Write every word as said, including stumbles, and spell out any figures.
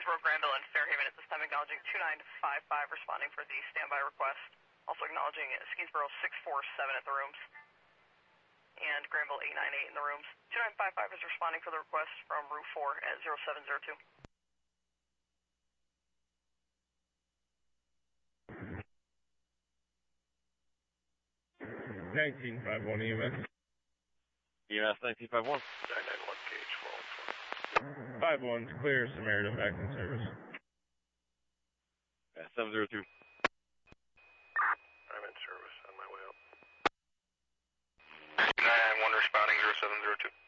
Greensboro, Granville, and Fairhaven at this time, acknowledging two nine five five responding for the standby request. Also acknowledging Skinsboro six four seven at the rooms. And Granville eight nine eight in the rooms. two nine five five is responding for the request from Route four at zero seven zero two. nineteen five one E M S. E M S nineteen five one. nine nine one gauge, four one four. five one, clear Samaritan back in service. Yeah, seven zero two. I'm in service, on my way up. nine nine one responding, zero seven zero two.